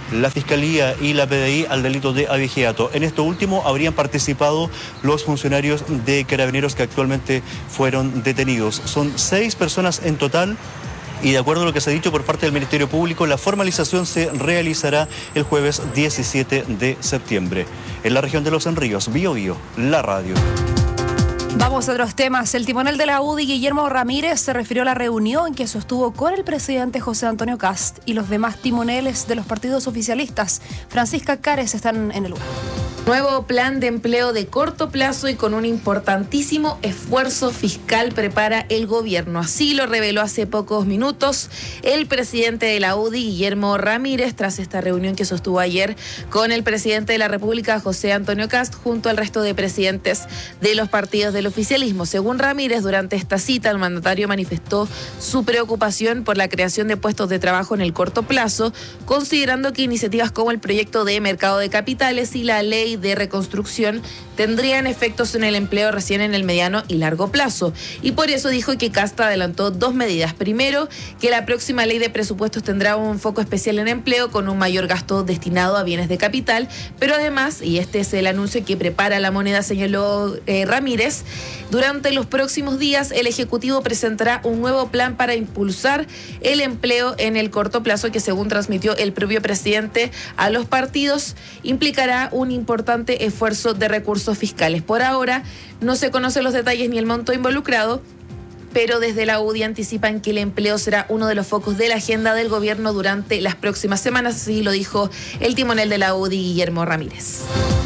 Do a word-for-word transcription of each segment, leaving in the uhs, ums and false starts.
la Fiscalía y la P D I al delito de abigeato. En esto último habrían participado los funcionarios de Carabineros que actualmente fueron detenidos. Son seis personas en total. Y de acuerdo a lo que se ha dicho por parte del Ministerio Público, la formalización se realizará el jueves diecisiete de septiembre. En la región de Los Ríos, Bío Bío, la radio. Vamos a otros temas. El timonel de la U D I, Guillermo Ramírez, se refirió a la reunión que sostuvo con el presidente José Antonio Kast y los demás timoneles de los partidos oficialistas. Francisca Cares están en el lugar. Nuevo plan de empleo de corto plazo y con un importantísimo esfuerzo fiscal prepara el gobierno. Así lo reveló hace pocos minutos el presidente de la U D I, Guillermo Ramírez, tras esta reunión que sostuvo ayer con el presidente de la República, José Antonio Kast, junto al resto de presidentes de los partidos del oficialismo. Según Ramírez, durante esta cita, el mandatario manifestó su preocupación por la creación de puestos de trabajo en el corto plazo, considerando que iniciativas como el proyecto de mercado de capitales y la ley de reconstrucción tendrían efectos en el empleo recién en el mediano y largo plazo. Y por eso dijo que Kast adelantó dos medidas. Primero, que la próxima ley de presupuestos tendrá un foco especial en empleo con un mayor gasto destinado a bienes de capital, pero además, y este es el anuncio que prepara La Moneda, señaló eh, Ramírez, durante los próximos días el Ejecutivo presentará un nuevo plan para impulsar el empleo en el corto plazo que, según transmitió el propio presidente a los partidos, implicará un importante esfuerzo de recursos fiscales. Por ahora no se conocen los detalles ni el monto involucrado, pero desde la U D I anticipan que el empleo será uno de los focos de la agenda del gobierno durante las próximas semanas, así lo dijo el timonel de la U D I, Guillermo Ramírez.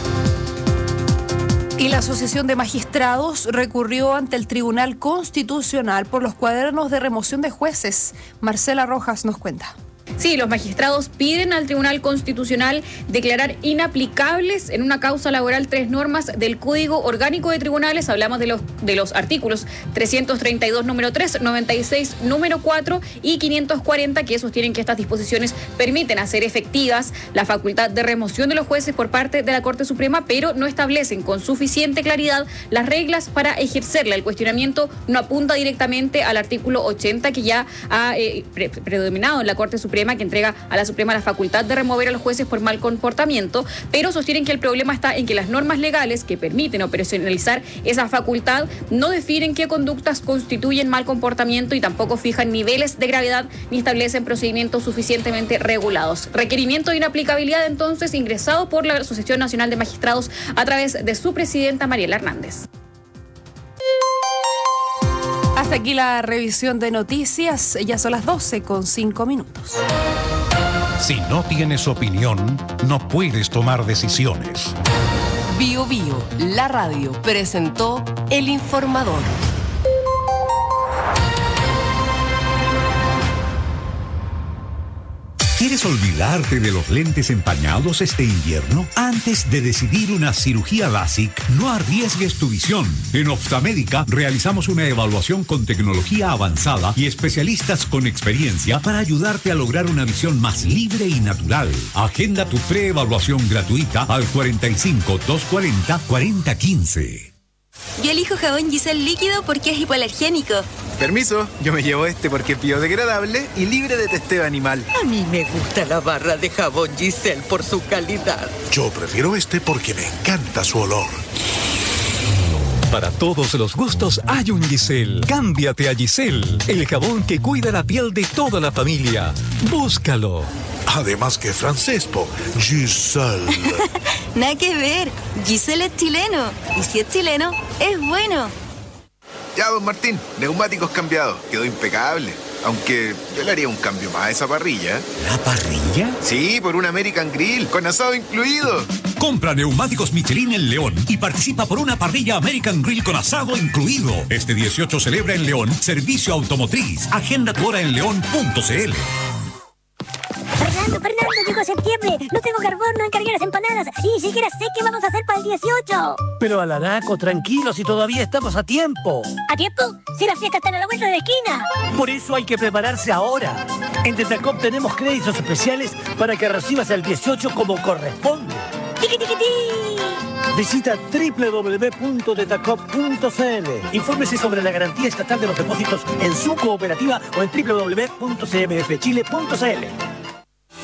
Y la Asociación de Magistrados recurrió ante el Tribunal Constitucional por los cuadernos de remoción de jueces. Marcela Rojas nos cuenta. Sí, los magistrados piden al Tribunal Constitucional declarar inaplicables en una causa laboral tres normas del Código Orgánico de Tribunales. Hablamos de los, de los artículos trescientos treinta y dos número tres, noventa y seis número cuatro y quinientos cuarenta, que sostienen que estas disposiciones permiten hacer efectivas la facultad de remoción de los jueces por parte de la Corte Suprema, pero no establecen con suficiente claridad las reglas para ejercerla. El cuestionamiento no apunta directamente al artículo ochenta, que ya ha eh, pre- predominado en la Corte Suprema, que entrega a la Suprema la facultad de remover a los jueces por mal comportamiento, pero sostienen que el problema está en que las normas legales que permiten operacionalizar esa facultad no definen qué conductas constituyen mal comportamiento y tampoco fijan niveles de gravedad ni establecen procedimientos suficientemente regulados. Requerimiento de inaplicabilidad entonces ingresado por la Asociación Nacional de Magistrados a través de su presidenta Mariela Hernández. Hasta aquí la revisión de noticias. Ya son las doce con cinco minutos. Si no tienes opinión, no puedes tomar decisiones. Bío Bío, la radio, presentó El Informador. ¿Quieres olvidarte de los lentes empañados este invierno? Antes de decidir una cirugía LASIK, no arriesgues tu visión. En Optamédica realizamos una evaluación con tecnología avanzada y especialistas con experiencia para ayudarte a lograr una visión más libre y natural. Agenda tu preevaluación gratuita al cuarenta y cinco, doscientos cuarenta, cuarenta quince. Yo elijo jabón Giselle líquido porque es hipoalergénico. Permiso, yo me llevo este porque es biodegradable y libre de testeo animal. A mí me gusta la barra de jabón Giselle por su calidad. Yo prefiero este porque me encanta su olor. Para todos los gustos hay un Giselle. Cámbiate a Giselle, el jabón que cuida la piel de toda la familia. Búscalo. Además que francés, po. Giselle. Nada que ver. Giselle es chileno. Y si es chileno, es bueno. Ya, don Martín, neumáticos cambiados. Quedó impecable. Aunque yo le haría un cambio más a esa parrilla. ¿La parrilla? Sí, por un American Grill, con asado incluido. Compra neumáticos Michelin en León y participa por una parrilla American Grill con asado incluido. Este dieciocho celebra en León Servicio Automotriz. Agenda tu hora en león punto c l. Fernando, Fernando, llegó septiembre. No tengo carbón, no encargué las empanadas. Y ni siquiera sé qué vamos a hacer para el dieciocho. Pero Alanaco, tranquilo, si todavía estamos a tiempo. ¿A tiempo? Si las fiestas están a la vuelta de la esquina. Por eso hay que prepararse ahora. En Tetacop tenemos créditos especiales para que recibas el dieciocho como corresponde. ¡Tiqui, tiqui, ti! Visita doble u doble u doble u punto tetacop punto c l. Infórmese sobre la garantía estatal de los depósitos en su cooperativa o en doble u doble u doble u punto c m f chile punto c l.